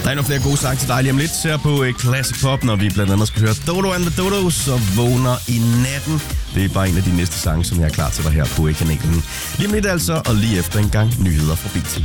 Der er endnu flere gode sange til dig lige om lidt. Ser på Classic Pop, når vi blandt andet skal høre Dodo and the Dodos og Vågner i natten. Det er bare en af de næste sange, som jeg er klar til dig her på kanalen. Lige om lidt altså, og lige efter en gang nyheder fra BT.